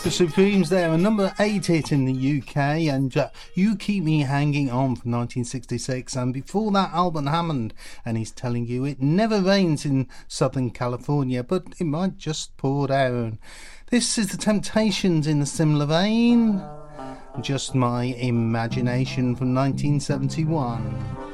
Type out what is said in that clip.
The Supremes there, a number 8 hit in the UK, and You Keep Me Hanging On from 1966, and before that Albert Hammond, and he's telling you it never rains in Southern California, but it might just pour down. This is The Temptations in a similar vein, Just My Imagination from 1971.